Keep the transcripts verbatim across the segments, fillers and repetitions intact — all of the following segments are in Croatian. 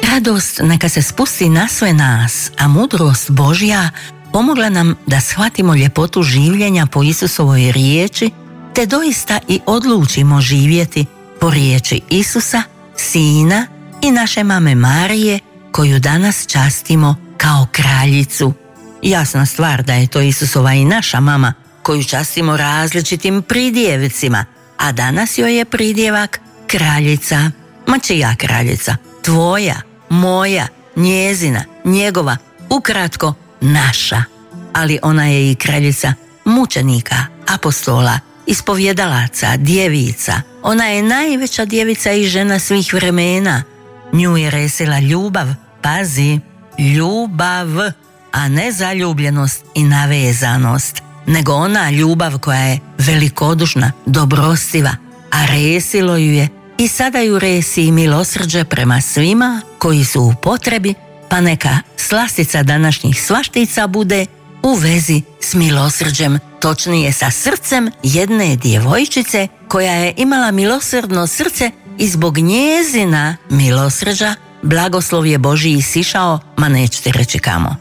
Radost neka se spusti na sve nas, a mudrost Božja pomogla nam da shvatimo ljepotu življenja po Isusovoj riječi, te doista i odlučimo živjeti po riječi Isusa, Sina i naše mame Marije, koju danas častimo kao kraljicu. Jasna stvar da je to Isusova i naša mama, koju častimo različitim pridjevicima, a danas joj je pridjevak kraljica. Ma čija kraljica? Tvoja, moja, njezina, njegova, ukratko naša. Ali ona je i kraljica mučenika, apostola, ispovjedalaca, djevica. Ona je najveća djevica i žena svih vremena. Nju je resila ljubav, pazi, ljubav, a ne zaljubljenost i navezanost, nego ona ljubav koja je velikodušna, dobrostiva, a resilo ju je i sada ju resi i milosrđe prema svima koji su u potrebi, pa neka slastica današnjih svaštica bude u vezi s milosrđem, točnije sa srcem jedne djevojčice koja je imala milosrdno srce i zbog njezina milosrđa blagoslov je Božji sišao, ma nećete reći kamo.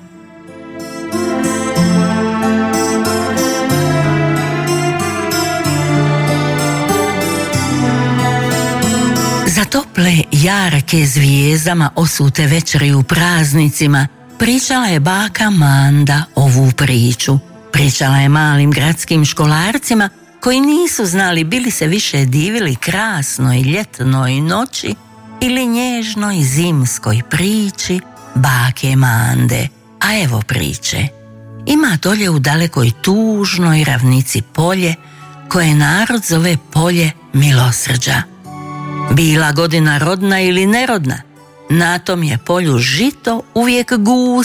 Za tople, jarke zvijezdama osute večeri u praznicima pričala je baka Manda ovu priču. Pričala je malim gradskim školarcima koji nisu znali bili se više divili krasnoj ljetnoj noći ili nježnoj zimskoj priči bake Mande. A evo priče. Ima dolje u dalekoj tužnoj ravnici polje koje narod zove polje milosrđa. Bila godina rodna ili nerodna, na tom je polju žito uvijek gus